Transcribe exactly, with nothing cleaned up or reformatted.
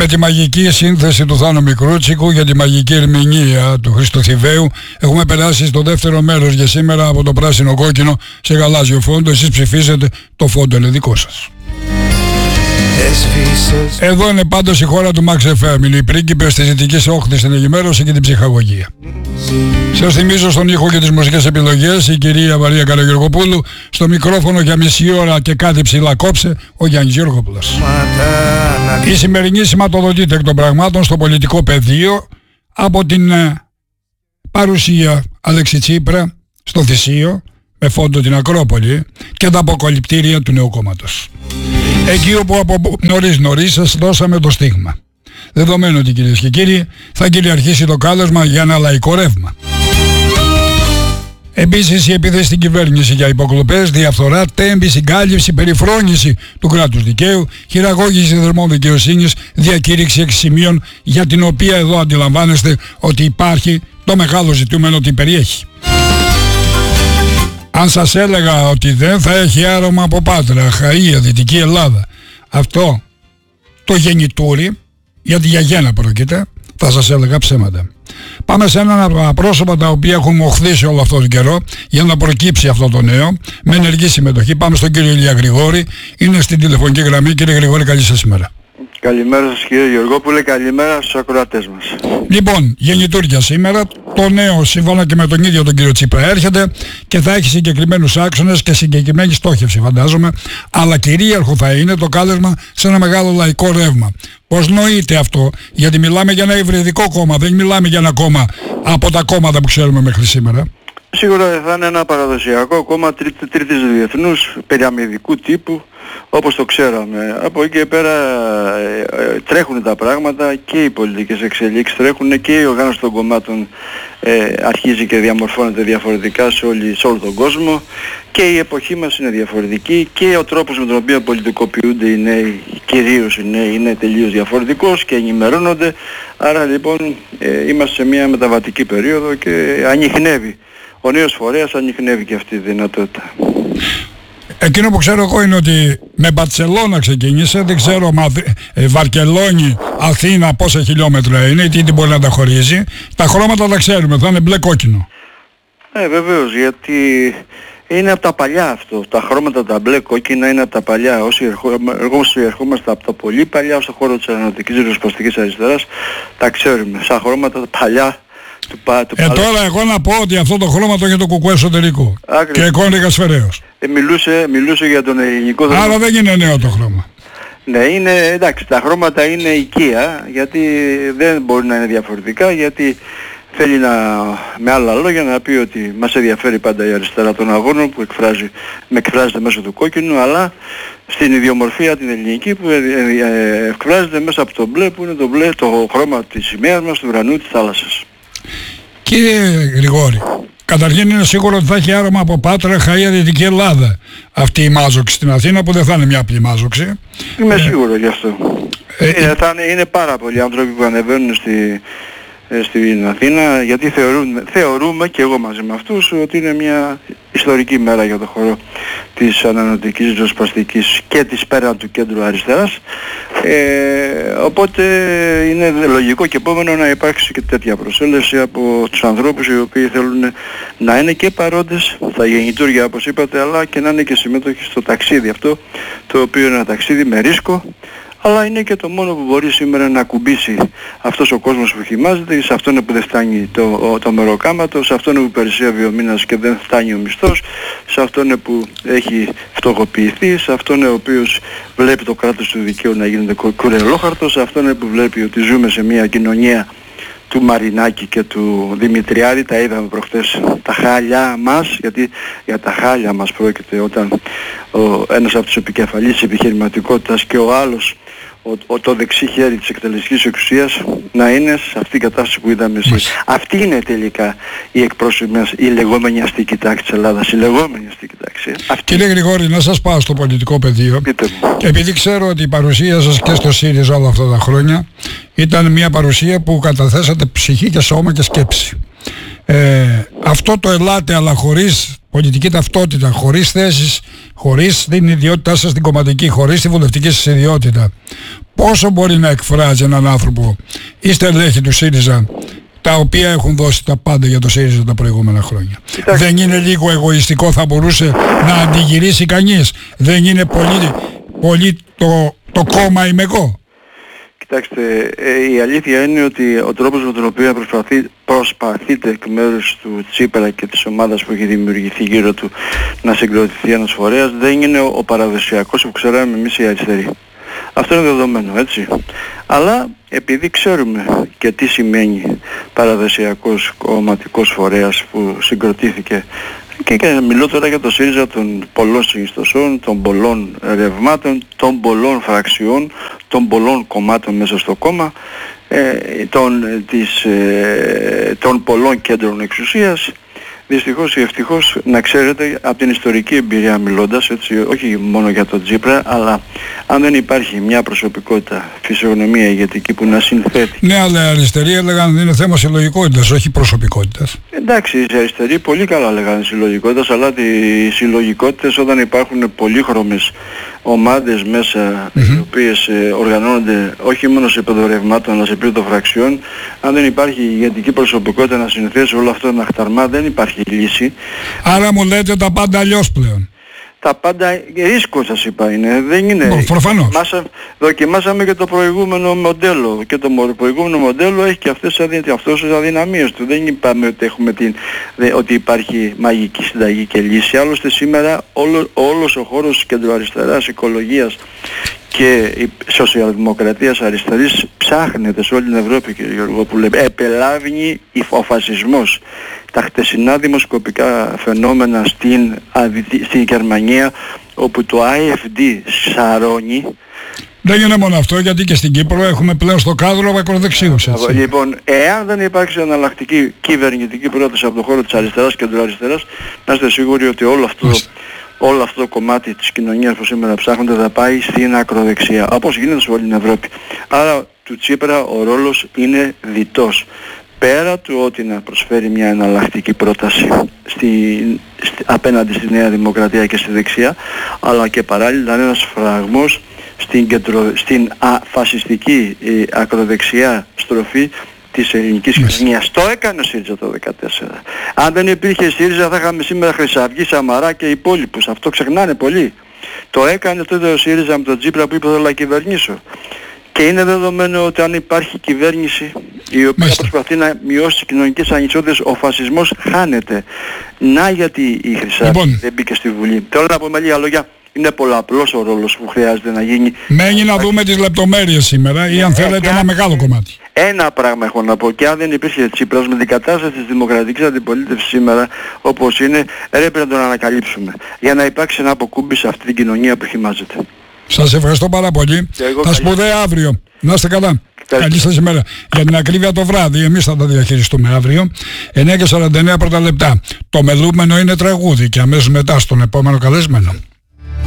με τη μαγική σύνθεση του Θάνο Μικρούτσικου για τη μαγική ερμηνεία του Χρήστο Θηβαίου έχουμε περάσει στο δεύτερο μέρος για σήμερα από το πράσινο κόκκινο σε γαλάζιο φόντο. Εσείς ψηφίζετε, το φόντο είναι δικό σας. Εδώ είναι πάντως η χώρα του Max εφ εμ, είναι οι πρίγκιπες της δυτικής όχθης στην ενημέρωση και την ψυχαγωγία. Σας θυμίζω στον ήχο και τις μουσικές επιλογές η κυρία Μαρία Καλογεωργοπούλου, στο μικρόφωνο για μισή ώρα και κάτι ψηλά κόψε ο Γιάννης Γιώργοπουλος. Η σημερινή σηματοδοτείται εκ των πραγμάτων στο πολιτικό πεδίο από την παρουσία Αλέξη Τσίπρα στο Θησίο με φόντο την Ακρόπολη και τα αποκαλυπτήρια του νέου κόμματος. Εκεί όπου από νωρίς νωρίς σας δώσαμε το στίγμα. Δεδομένου ότι, κυρίες και κύριοι, θα κυριαρχήσει το κάλεσμα για ένα λαϊκό ρεύμα. Επίσης η επίθεση στην κυβέρνηση για υποκλοπές, διαφθορά, τέμπη, συγκάλυψη, περιφρόνηση του κράτους δικαίου, χειραγώγηση δεσμών δικαιοσύνης, διακήρυξη εξ σημείων για την οποία εδώ αντιλαμβάνεστε ότι υπάρχει το μεγάλο ζητούμενο ότι περιέχει. Αν σας έλεγα ότι δεν θα έχει άρωμα από Πάτρα, Αχαΐα, Δυτική Ελλάδα, αυτό το γεννητούρι, γιατί για γένα πρόκειται, θα σας έλεγα ψέματα. Πάμε σε έναν από τα πρόσωπα τα οποία έχουν μοχθήσει όλο αυτόν τον καιρό για να προκύψει αυτό το νέο, με ενεργή συμμετοχή. Πάμε στον κύριο Ηλία Γρηγόρη, είναι στην τηλεφωνική γραμμή. Κύριε Γρηγόρη, καλή σας ημέρα. Καλημέρα σας κύριε Γεωργόπουλε, καλημέρα στους ακροατές μας. Λοιπόν, γεννητούρια σήμερα, το νέο σύμφωνα και με τον ίδιο τον κύριο Τσίπρα έρχεται και θα έχει συγκεκριμένους άξονες και συγκεκριμένη στόχευση φαντάζομαι, αλλά κυρίαρχο θα είναι το κάλεσμα σε ένα μεγάλο λαϊκό ρεύμα. Πώς νοείται αυτό, γιατί μιλάμε για ένα υβριδικό κόμμα, δεν μιλάμε για ένα κόμμα από τα κόμματα που ξέρουμε μέχρι σήμερα. Σίγουρα θα είναι ένα παραδοσιακό κόμμα τρίτη, τρίτης διεθνούς, περιαμυδικού τύπου, όπως το ξέραμε. Από εκεί και πέρα ε, ε, τρέχουν τα πράγματα και οι πολιτικές εξελίξεις τρέχουν και η οργάνωση των κομμάτων ε, αρχίζει και διαμορφώνεται διαφορετικά σε, όλη, σε όλο τον κόσμο και η εποχή μας είναι διαφορετική και ο τρόπος με τον οποίο πολιτικοποιούνται οι νέοι, κυρίως οι νέοι, είναι τελείως διαφορετικός και ενημερώνονται. Άρα λοιπόν ε, είμαστε σε μια μεταβατική περίοδο και ανιχνεύει. Ο νέος φορέας ανιχνεύει και αυτή τη δυνατότητα. Εκείνο που ξέρω εγώ είναι ότι με Μπαρτσελώνα ξεκίνησε, δεν ξέρω μα, ε, Βαρκελόνη, Αθήνα πόσα χιλιόμετρα είναι, τι μπορεί να τα χωρίζει. Τα χρώματα τα ξέρουμε, θα είναι μπλε κόκκινο. Ε, βεβαίως, γιατί είναι από τα παλιά αυτό. Τα χρώματα τα μπλε κόκκινα είναι από τα παλιά. Όσοι, ερχό, όσοι ερχόμαστε από τα πολύ παλιά στον χώρο της ανανοτικής ριζοσπαστικής αριστεράς, τα ξέρουμε. Σαν χρώματα τα παλιά. Του πα, του ε παλα... τώρα εγώ να πω ότι αυτό το χρώμα το έχει το κουκουέ εσωτερικό. Άκρη. Και εικόνικα σφαιρέως. Ε, μιλούσε, μιλούσε για τον ελληνικό... Άρα δεν είναι νέο το χρώμα. Ναι, είναι, εντάξει, τα χρώματα είναι οικία, γιατί δεν μπορεί να είναι διαφορετικά, γιατί θέλει να, με άλλα λόγια να πει ότι μας ενδιαφέρει πάντα η αριστερά των αγώνων που εκφράζει, με εκφράζεται μέσω του κόκκινου, αλλά στην ιδιομορφία την ελληνική που εκφράζεται μέσα από το μπλε, που είναι το μπλε, το χρώμα της σημαίας μας, του ουρανού, της θάλασσας. Κύριε Γρηγόρη, καταρχήν είναι σίγουρο ότι θα έχει άρωμα από Πάτρα, Αχαΐα, Δυτική Ελλάδα αυτή η μάζοξη στην Αθήνα, που δεν θα είναι μια απλή μάζοξη. Είμαι ε, σίγουρο γι' αυτό. Ε, είναι, θα είναι, είναι πάρα πολλοί άνθρωποι που ανεβαίνουν στη, ε, στην Αθήνα, γιατί θεωρούμε, θεωρούμε και εγώ μαζί με αυτούς ότι είναι μια ιστορική μέρα για το χώρο της ανανοτικής ριζοσπαστικής και της πέραν του κέντρου αριστεράς. Ε, οπότε είναι λογικό και επόμενο να υπάρξει και τέτοια προσέλευση από τους ανθρώπους οι οποίοι θέλουν να είναι και παρόντες στα γεννητούρια όπως είπατε, αλλά και να είναι και συμμετοχοί στο ταξίδι αυτό, το οποίο είναι ένα ταξίδι με ρίσκο, αλλά είναι και το μόνο που μπορεί σήμερα να ακουμπήσει αυτός ο κόσμος που χυμάζεται, σε αυτόν που δεν φτάνει το, το μεροκάματο, σε αυτόν που περισσεύει ο μήνας και δεν φτάνει ο μισθός, σε αυτόν που έχει φτωχοποιηθεί, σε αυτόν ο οποίος βλέπει το κράτος του δικαίου να γίνεται κουρελόχαρτο, σε αυτόν που βλέπει ότι ζούμε σε μια κοινωνία του Μαρινάκη και του Δημητριάδη, τα είδαμε προχτές, τα χάλια μας, γιατί για τα χάλια μας πρόκειται όταν ο, ένας από τους επικεφαλής της επιχειρηματικότητας και ο άλλος ο, ο, το δεξί χέρι της εκτελεστικής εξουσίας να είναι σε αυτήν την κατάσταση που είδαμε εσείς. Αυτή είναι τελικά η εκπρόσωπη μας, η λεγόμενη αστική τάξη της Ελλάδας, η λεγόμενη αστική τάξη. Αυτή... Κύριε Γρηγόρη, να σας πάω στο πολιτικό πεδίο. Και επειδή ξέρω ότι η παρουσία σας και στο ΣΥΡΙΖΑ όλα αυτά τα χρόνια ήταν μια παρουσία που καταθέσατε ψυχή και σώμα και σκέψη. Ε, αυτό το ελάτε αλλά χωρίς πολιτική ταυτότητα, χωρίς θέσεις, χωρίς την ιδιότητά σας την κομματική, χωρίς τη βουλευτική σας ιδιότητα, πόσο μπορεί να εκφράζει έναν άνθρωπο ή στελέχη του ΣΥΡΙΖΑ, τα οποία έχουν δώσει τα πάντα για το ΣΥΡΙΖΑ τα προηγούμενα χρόνια? Κοιτάξτε. Δεν είναι λίγο εγωιστικό, θα μπορούσε να αντιγυρίσει κανείς? Δεν είναι πολύ, πολύ το, το κόμμα είμαι εγώ? Κοιτάξτε, ε, η αλήθεια είναι ότι ο τρόπος με τον οποίο προσπαθεί, προσπαθείτε εκ μέρους του Τσίπρα και της ομάδας που έχει δημιουργηθεί γύρω του να συγκροτηθεί ένας φορέας δεν είναι ο, ο παραδοσιακός που ξέραμε εμείς οι αριστεροί. Αυτό είναι δεδομένο, έτσι. Αλλά επειδή ξέρουμε και τι σημαίνει παραδοσιακός κομματικός φορέας που συγκροτήθηκε, και, και μιλώ τώρα για το ΣΥΡΙΖΑ των πολλών συνιστοσών, των πολλών ρευμάτων, των πολλών φραξιών, των πολλών κομμάτων μέσα στο κόμμα, ε, των, της, ε, των πολλών κέντρων εξουσίας. Δυστυχώς ή ευτυχώς, να ξέρετε, από την ιστορική εμπειρία μιλώντας, έτσι, όχι μόνο για τον Τσίπρα, αλλά αν δεν υπάρχει μια προσωπικότητα, φυσιογνωμία ηγετική που να συνθέτει. Ναι, αλλά οι αριστεροί έλεγαν είναι θέμα συλλογικότητας, όχι προσωπικότητας. Εντάξει, οι αριστεροί πολύ καλά λέγανε συλλογικότητας, αλλά τις συλλογικότητες όταν υπάρχουν πολύχρωμες ομάδες μέσα, mm-hmm. οι οποίες ε, οργανώνονται όχι μόνο σε επίπεδο ρευμάτων, αλλά σε επίπεδο φραξιών, αν δεν υπάρχει ηγετική προσωπικότητα να συνθέσει όλο αυτό ένα χταρμά, δεν υπάρχει λύση. Άρα μου λέτε τα πάντα αλλιώς πλέον? Τα πάντα ρίσκο σας είπα είναι, δεν είναι. Προφανώς. Δοκιμάσαμε και το προηγούμενο μοντέλο και το προηγούμενο μοντέλο έχει και αυτές τις αδυναμίες του. Δεν είπαμε ότι, έχουμε την, ότι υπάρχει μαγική συνταγή και λύση. Άλλωστε σήμερα όλο, όλος ο χώρος κεντροαριστεράς, οικολογίας και η σοσιαλδημοκρατίας αριστερής ψάχνεται σε όλη την Ευρώπη, κύριε Γιώργο, που λέμε επελάβνει ο φασισμός. Τα χτεσινά δημοσκοπικά φαινόμενα στην, στην Γερμανία, όπου το άι εφ ντι σαρώνει. Δεν είναι μόνο αυτό, γιατί και στην Κύπρο έχουμε πλέον στο κάδρο ακροδεξίους. Λοιπόν, εάν δεν υπάρξει εναλλακτική κυβερνητική πρόταση από το χώρο της αριστεράς και του αριστεράς, να είστε σίγουροι ότι όλο αυτό, όλο αυτό το κομμάτι της κοινωνίας που σήμερα ψάχνονται θα πάει στην ακροδεξιά, όπως γίνεται σε όλη την Ευρώπη. Άρα του Τσίπρα ο ρόλος είναι διτός. Πέρα του ότι να προσφέρει μια εναλλακτική πρόταση στη, στη, απέναντι στη Νέα Δημοκρατία και στη δεξιά, αλλά και παράλληλα είναι ένας φραγμός στην, κεντρο, στην α, φασιστική ε, ακροδεξιά στροφή της ελληνικής κοινωνίας. Το έκανε ο ΣΥΡΙΖΑ το δύο χιλιάδες δεκατέσσερα. Αν δεν υπήρχε ΣΥΡΙΖΑ θα είχαμε σήμερα Χρυσαυγή, Σαμαρά και υπόλοιπους. Αυτό ξεχνάνε πολύ. Το έκανε τότε ο ΣΥΡΙΖΑ με τον Τσίπρα που είπε θέλω να κυβερνήσω. Και είναι δεδομένο ότι αν υπάρχει κυβέρνηση η οποία Μάλιστα. προσπαθεί να μειώσει τις κοινωνικές ανισότητες, ο φασισμός χάνεται. Να γιατί η Χρυσαυγή λοιπόν. δεν μπήκε στη Βουλή. Τώρα να πω με λίγα λόγια, είναι πολλαπλός ο ρόλος που χρειάζεται να γίνει. Μένει να δούμε τις λεπτομέρειες σήμερα ή αν ε, θέλετε ένα μεγάλο κομμάτι. Ένα πράγμα έχω να πω, και αν δεν υπήρχε Τσίπρας με την κατάσταση της δημοκρατικής αντιπολίτευσης σήμερα όπως είναι, πρέπει να τον ανακαλύψουμε για να υπάρξει ένα αποκούμπι σε αυτή την κοινωνία που χυμάζεται. Σας ευχαριστώ πάρα πολύ. Τα σπουδαία αύριο. Να είστε καλά. Καλή σας ημέρα. Για την ακρίβεια το βράδυ, εμείς θα τα διαχειριστούμε αύριο. εννιά και σαράντα εννέα πρώτα λεπτά. Το μελούμενο είναι τραγούδι και αμέσως μετά στον επόμενο καλεσμένο.